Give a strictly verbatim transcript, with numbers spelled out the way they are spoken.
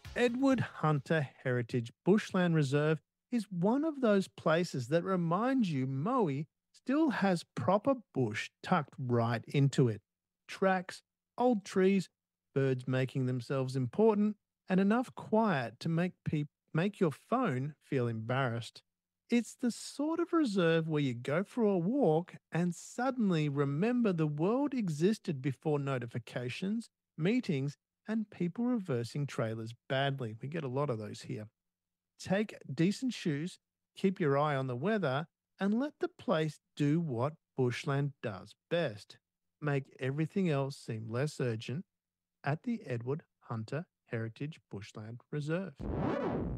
Edward Hunter Heritage Bushland Reserve is one of those places that reminds you Maui still has proper bush tucked right into it. Tracks, old trees, birds making themselves important, and enough quiet to make peop- make your phone feel embarrassed. It's the sort of reserve where you go for a walk and suddenly remember the world existed before notifications, meetings, and people reversing trailers badly. We get a lot of those here. Take decent shoes, keep your eye on the weather, and let the place do what bushland does best: make everything else seem less urgent at the Edward Hunter Heritage Bushland Reserve.